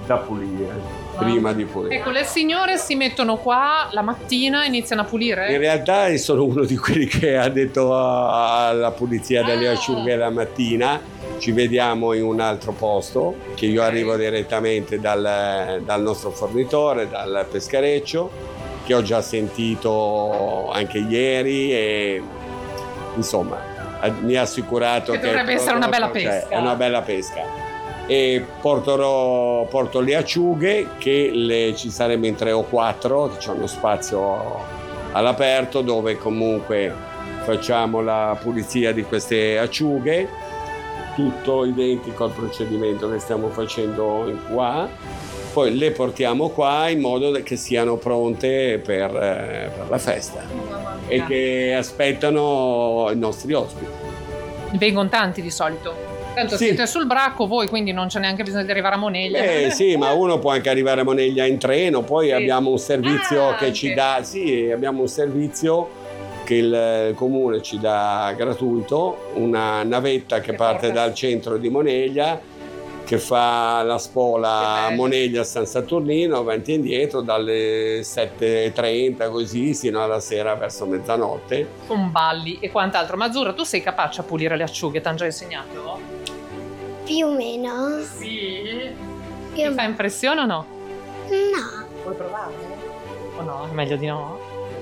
da pulire. Prima di pulire. Ecco, le signore si mettono qua la mattina e iniziano a pulire? In realtà sono uno di quelli che ha detto alla pulizia delle acciughe la mattina. Ci vediamo in un altro posto, che io arrivo direttamente dal nostro fornitore, dal peschereccio, che ho già sentito anche ieri e insomma mi ha assicurato che dovrebbe essere una bella pesca. È una bella pesca. E porto le acciughe che ci saremo in 3 o 4, c'è uno spazio all'aperto dove comunque facciamo la pulizia di queste acciughe, tutto identico al procedimento che stiamo facendo qua, poi le portiamo qua in modo che siano pronte per la festa e che aspettano i nostri ospiti. Vengono tanti di solito. Tanto Sì. siete sul Bracco voi, quindi non c'è neanche bisogno di arrivare a Moneglia. Sì, ma uno può anche arrivare a Moneglia in treno, poi abbiamo un servizio che ci dà, abbiamo un servizio che il comune ci dà gratuito, una navetta che parte dal centro di Moneglia, che fa la spola Moneglia-San Saturnino, avanti e indietro dalle 7:30 così sino alla sera verso mezzanotte. Con balli e quant'altro. Ma Azzurra, tu sei capace a pulire le acciughe? T'hanno già insegnato? Più o meno. Sì. Ti fa impressione o no? No. Vuoi provare? O no? È meglio di no?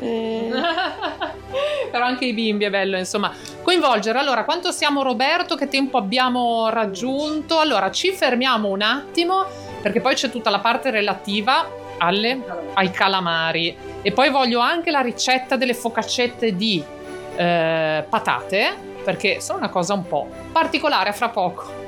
Però anche i bimbi è bello, insomma, coinvolgere. Allora, quanto siamo, Roberto? Che tempo abbiamo raggiunto? Allora, ci fermiamo un attimo perché poi c'è tutta la parte relativa ai calamari e poi voglio anche la ricetta delle focaccette di patate, perché sono una cosa un po' particolare. A fra poco.